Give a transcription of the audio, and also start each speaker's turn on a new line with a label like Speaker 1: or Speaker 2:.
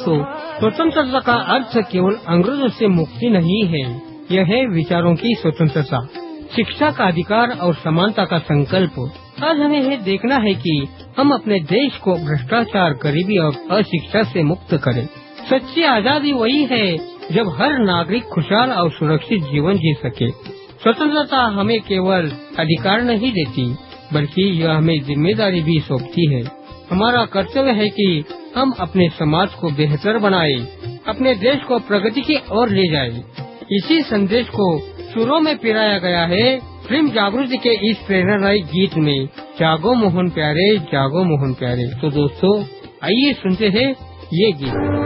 Speaker 1: दोस्तों, स्वतंत्रता का अर्थ केवल अंग्रेजों से मुक्ति नहीं है, यह है विचारों की स्वतंत्रता, शिक्षा का अधिकार और समानता का संकल्प। आज हमें यह देखना है कि हम अपने देश को भ्रष्टाचार, गरीबी और अशिक्षा से मुक्त करें। सच्ची आजादी वही है जब हर नागरिक खुशहाल और सुरक्षित जीवन जी सके। स्वतंत्रता हमें केवल अधिकार नहीं देती, बल्कि यह हमें जिम्मेदारी भी सौंपती है। हमारा कर्तव्य है कि हम अपने समाज को बेहतर बनाएं, अपने देश को प्रगति की ओर ले जाएं। इसी संदेश को सुरों में पिराया गया है फिल्म जागृति के इस प्रेरणादायी गीत में, जागो मोहन प्यारे, जागो मोहन प्यारे। तो दोस्तों, आइए सुनते हैं ये गीत।